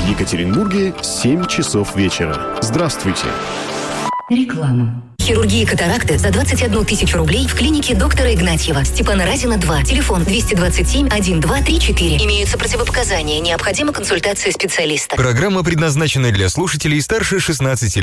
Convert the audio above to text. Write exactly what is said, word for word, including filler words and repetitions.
Екатеринбурге семь часов вечера. Здравствуйте. Реклама. Хирургия катаракты за двадцать одну тысячу рублей в клинике доктора Игнатьева. Степана Разина, два. Телефон двести двадцать семь один два три четыре. Имеются противопоказания. Необходима консультация специалиста. Программа предназначена для слушателей старше шестнадцати лет.